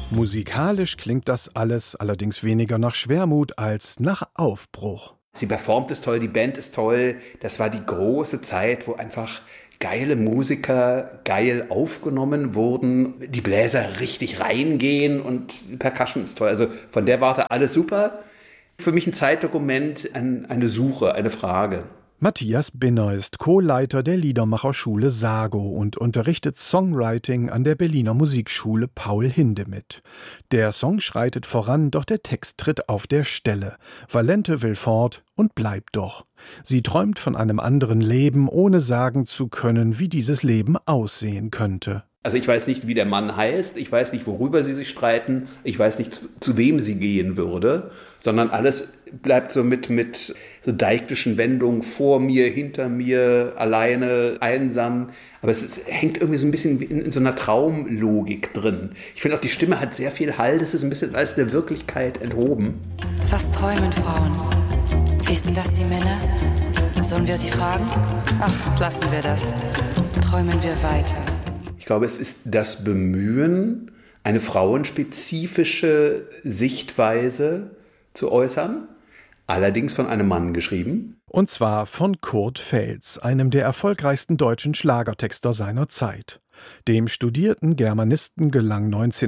Musikalisch klingt das alles allerdings weniger nach Schwermut als nach Aufbruch. Sie performt es toll, die Band ist toll. Das war die große Zeit, wo einfach geile Musiker geil aufgenommen wurden, die Bläser richtig reingehen und die Percussion ist toll. Also von der Warte alles super. Für mich ein Zeitdokument, eine Suche, eine Frage. Matthias Binner ist Co-Leiter der Liedermacherschule SAGO und unterrichtet Songwriting an der Berliner Musikschule Paul Hindemith. Der Song schreitet voran, doch der Text tritt auf der Stelle. Valente will fort und bleibt doch. Sie träumt von einem anderen Leben, ohne sagen zu können, wie dieses Leben aussehen könnte. Also ich weiß nicht, wie der Mann heißt, ich weiß nicht, worüber sie sich streiten, ich weiß nicht, zu wem sie gehen würde, sondern alles bleibt so mit so deiktischen Wendungen vor mir, hinter mir, alleine, einsam. Aber hängt irgendwie so ein bisschen in so einer Traumlogik drin. Ich finde auch, die Stimme hat sehr viel Halt, es ist ein bisschen als der Wirklichkeit enthoben. Was träumen Frauen? Wissen das die Männer? Sollen wir sie fragen? Ach, lassen wir das. Träumen wir weiter. Ich glaube, es ist das Bemühen, eine frauenspezifische Sichtweise zu äußern, allerdings von einem Mann geschrieben. Und zwar von Kurt Feltz, einem der erfolgreichsten deutschen Schlagertexter seiner Zeit. Dem studierten Germanisten gelang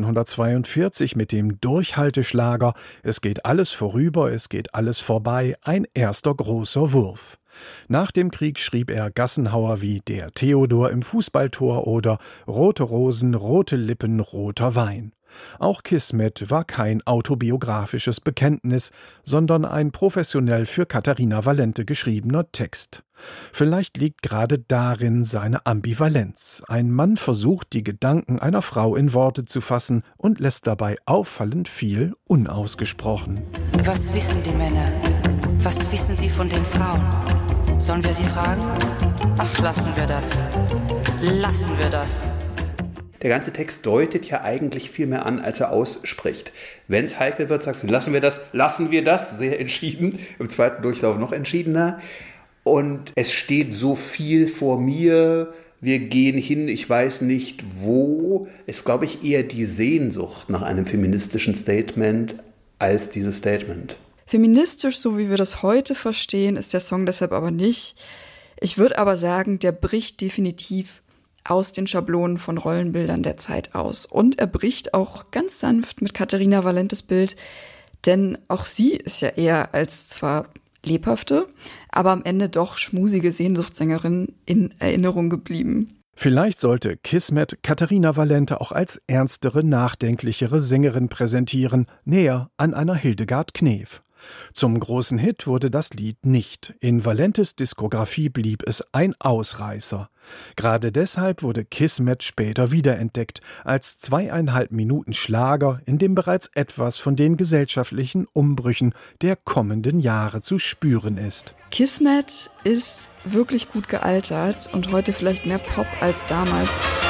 1942 mit dem Durchhalteschlager »Es geht alles vorüber, es geht alles vorbei« ein erster großer Wurf. Nach dem Krieg schrieb er Gassenhauer wie »Der Theodor im Fußballtor« oder »Rote Rosen, rote Lippen, roter Wein«. Auch Kismet war kein autobiografisches Bekenntnis, sondern ein professionell für Katharina Valente geschriebener Text. Vielleicht liegt gerade darin seine Ambivalenz. Ein Mann versucht, die Gedanken einer Frau in Worte zu fassen und lässt dabei auffallend viel unausgesprochen. Was wissen die Männer? Was wissen sie von den Frauen? Sollen wir sie fragen? Ach, lassen wir das. Lassen wir das. Der ganze Text deutet ja eigentlich viel mehr an, als er ausspricht. Wenn es heikel wird, sagst du, lassen wir das, sehr entschieden. Im zweiten Durchlauf noch entschiedener. Und es steht so viel vor mir, wir gehen hin, ich weiß nicht wo. Ist, glaube ich, eher die Sehnsucht nach einem feministischen Statement als dieses Statement. Feministisch, so wie wir das heute verstehen, ist der Song deshalb aber nicht. Ich würde aber sagen, der bricht definitiv aus den Schablonen von Rollenbildern der Zeit aus. Und er bricht auch ganz sanft mit Katharina Valentes Bild, denn auch sie ist ja eher als zwar lebhafte, aber am Ende doch schmusige Sehnsuchtssängerin in Erinnerung geblieben. Vielleicht sollte Kismet Katharina Valente auch als ernstere, nachdenklichere Sängerin präsentieren, näher an einer Hildegard Knef. Zum großen Hit wurde das Lied nicht. In Valentes Diskografie blieb es ein Ausreißer. Gerade deshalb wurde Kismet später wiederentdeckt, als 2,5 Minuten Schlager, in dem bereits etwas von den gesellschaftlichen Umbrüchen der kommenden Jahre zu spüren ist. Kismet ist wirklich gut gealtert und heute vielleicht mehr Pop als damals.